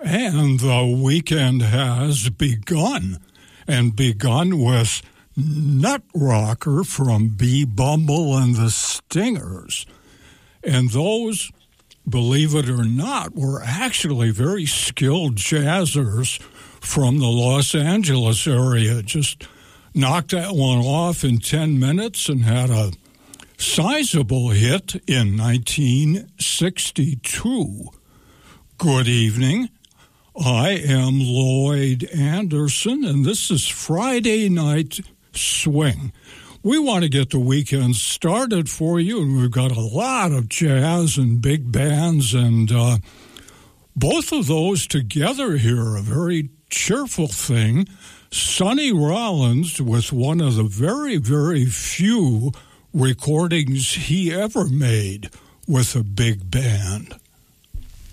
And the weekend has begun, and begun with Nut Rocker from B. Bumble and the Stingers. And those, believe it or not, were actually very skilled jazzers from the Los Angeles area. Just knocked that one off in 10 minutes and had a sizable hit in 1962. Good evening. I am Lloyd Anderson, and this is Friday Night Swing. We want to get the weekend started for you, and we've got a lot of jazz and big bands, and both of those together here are a very cheerful thing. Sonny Rollins with one of the very, very few recordings he ever made with a big band.